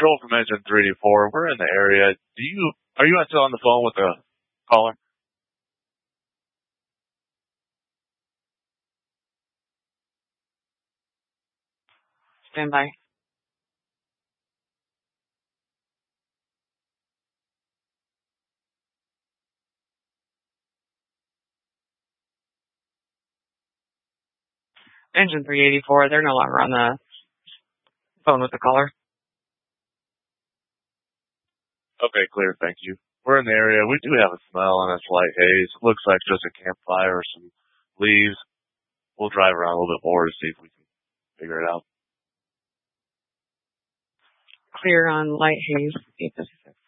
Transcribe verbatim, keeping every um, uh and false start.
Control from Engine three eighty-four. We're in the area. Do you are you still on the phone with the caller? Stand by. Engine three eighty-four, they're no longer on the phone with the caller. Okay, clear. Thank you. We're in the area. We do have a smell and a slight haze. Looks like just a campfire or some leaves. We'll drive around a little bit more to see if we can figure it out. Clear on light haze. eight fifty-six.